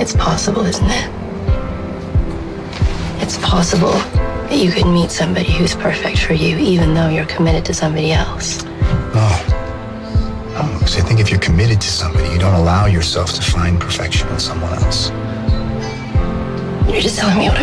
It's possible, isn't it? It's possible that you could meet somebody who's perfect for you, even though you're committed to somebody else. No. No, because I think if you're committed to somebody, you don't allow yourself to find perfection in someone else. You're just telling me what